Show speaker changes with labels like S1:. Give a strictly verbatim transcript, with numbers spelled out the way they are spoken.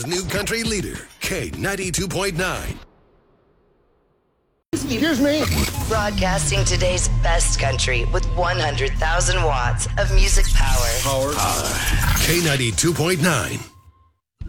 S1: New country leader, K ninety-two point nine.
S2: Excuse me.
S3: Broadcasting today's best country with one hundred thousand watts of music power.
S2: Power.
S1: K ninety-two point nine.